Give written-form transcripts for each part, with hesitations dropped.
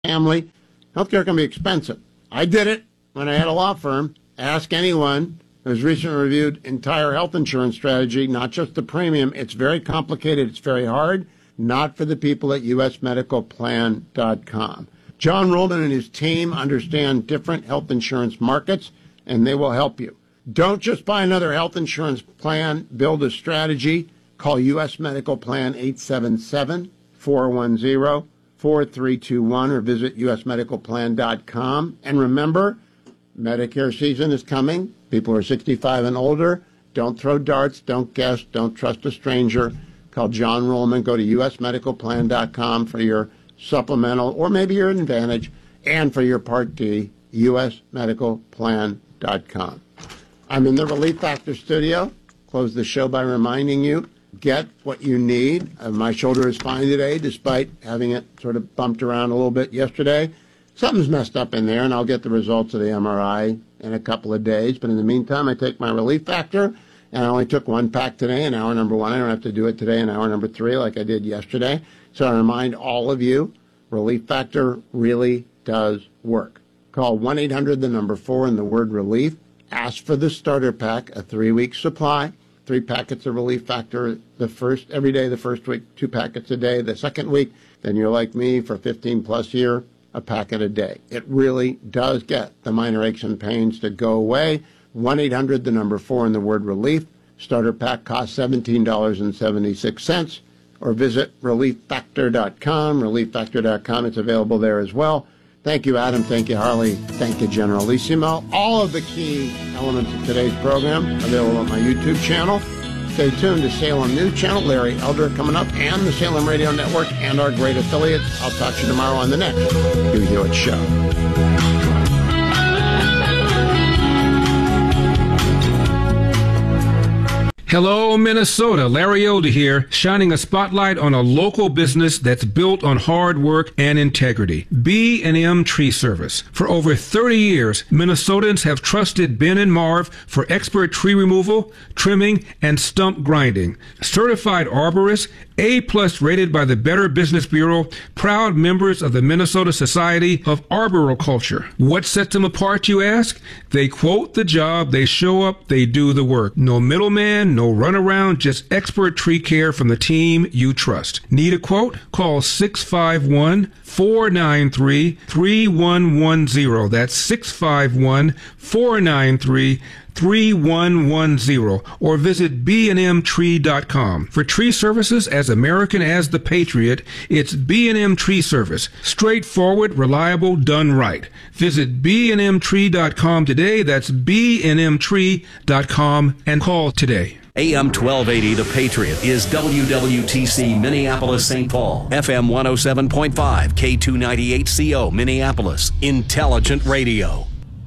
family. Healthcare can be expensive. I did it when I had a law firm. Ask anyone who's recently reviewed entire health insurance strategy, not just the premium. It's very complicated. It's very hard. Not for the people at usmedicalplan.com. John Ruhlman and his team understand different health insurance markets, and they will help you. Don't just buy another health insurance plan. Build a strategy. Call U.S. Medical Plan 877-410-4321 or visit usmedicalplan.com. And remember, Medicare season is coming. People who are 65 and older, don't throw darts, don't guess, don't trust a stranger. Call John Ruhlman. Go to usmedicalplan.com for your supplemental or maybe your Advantage, and for your Part D, usmedicalplan.com. I'm in the Relief Factor studio. Close the show by reminding you, get what you need. My shoulder is fine today, despite having it sort of bumped around a little bit yesterday. Something's messed up in there, and I'll get the results of the MRI in a couple of days. But in the meantime, I take my Relief Factor, and I only took one pack today in hour number 1. I don't have to do it today in hour number 3 like I did yesterday. So I remind all of you, Relief Factor really does work. Call 1-800-4 and the word relief. Ask for the starter pack, a 3-week supply. 3 packets of Relief Factor every day, the first week, 2 packets a day. The second week, then you're like me for 15-plus year, a packet a day. It really does get the minor aches and pains to go away. 1-800-4 and the word relief. Starter pack costs $17.76. Or visit relieffactor.com. Relieffactor.com. It's available there as well. Thank you, Adam. Thank you, Harley. Thank you, Generalissimo. All of the key elements of today's program available on my YouTube channel. Stay tuned to Salem News Channel. Larry Elder coming up, and the Salem Radio Network, and our great affiliates. I'll talk to you tomorrow on the next Hugh Hewitt Show. Hello, Minnesota. Larry Elder here, shining a spotlight on a local business that's built on hard work and integrity. B&M Tree Service. For over 30 years, Minnesotans have trusted Ben and Marv for expert tree removal, trimming, and stump grinding. Certified arborists, A+ rated by the Better Business Bureau, proud members of the Minnesota Society of Arboriculture. What sets them apart, you ask? They quote the job, they show up, they do the work. No middleman, no runaround, just expert tree care from the team you trust. Need a quote? Call 651-493-3110. That's 651-493-3110, or visit bnmtree.com. For tree services as American as the Patriot, it's B&M Tree Service. Straightforward, reliable, done right. Visit bnmtree.com today. That's bnmtree.com, and call today. AM 1280, The Patriot, is WWTC Minneapolis, St. Paul. FM 107.5, K298CO, Minneapolis. Intelligent radio.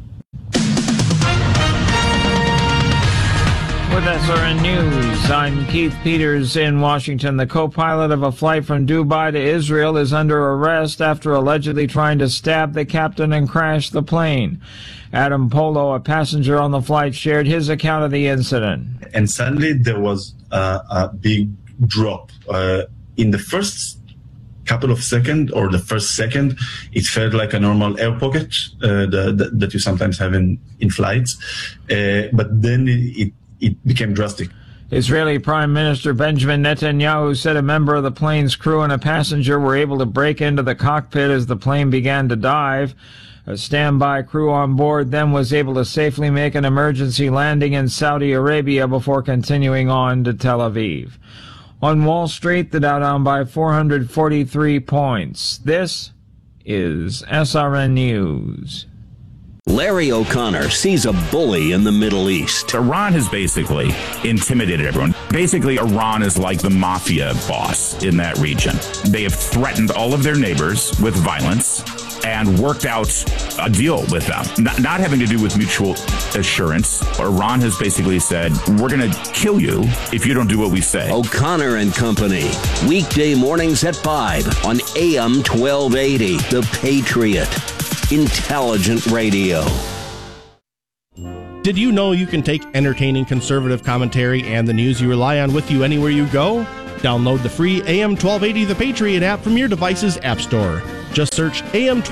With SRN News, I'm Keith Peters in Washington. The co-pilot of a flight from Dubai to Israel is under arrest after allegedly trying to stab the captain and crash the plane. Adam Polo, a passenger on the flight, shared his account of the incident. And suddenly there was a big drop. In the first couple of seconds, or the first second, it felt like a normal air pocket that you sometimes have in flights. But then it became drastic. Israeli Prime Minister Benjamin Netanyahu said a member of the plane's crew and a passenger were able to break into the cockpit as the plane began to dive. A standby crew on board then was able to safely make an emergency landing in Saudi Arabia before continuing on to Tel Aviv. On Wall Street, the Dow down by 443 points. This is SRN News. Larry O'Connor sees a bully in the Middle East. Iran has basically intimidated everyone. Basically, Iran is like the mafia boss in that region. They have threatened all of their neighbors with violence and worked out a deal with them. Not having to do with mutual assurance. Iran has basically said, we're going to kill you if you don't do what we say. O'Connor and Company. Weekday mornings at 5 on AM 1280. The Patriot. Intelligent radio. Did you know you can take entertaining conservative commentary and the news you rely on with you anywhere you go? Download the free AM 1280 The Patriot app from your device's app store. Just search AM